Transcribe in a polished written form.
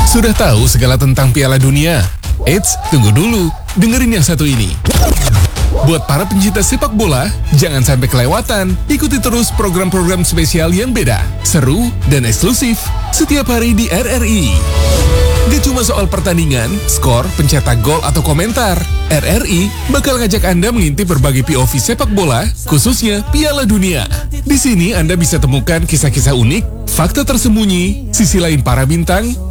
Sudah tahu segala tentang Piala Dunia? Eits, tunggu dulu. Dengerin yang satu ini. Buat para pencinta sepak bola, jangan sampai kelewatan. Ikuti terus program-program spesial yang beda, seru, dan eksklusif setiap hari di RRI. Gak cuma soal pertandingan, skor, pencetak gol, atau komentar. RRI bakal ngajak Anda mengintip berbagai POV sepak bola, khususnya Piala Dunia. Di sini Anda bisa temukan kisah-kisah unik, fakta tersembunyi, sisi lain para bintang,